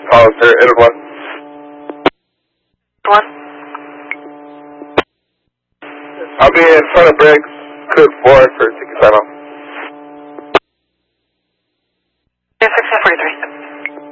Oh, sir, Edward 1. 1. I'll be in front of Briggs, Cook 4 for ticket sign off.